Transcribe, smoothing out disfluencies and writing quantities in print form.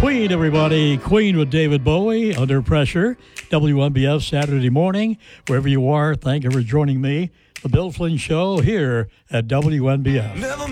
Queen, everybody. Queen with David Bowie, Under Pressure. WNBF Saturday morning. Wherever you are, thank you for joining me. The Bill Flynn Show here at WNBF.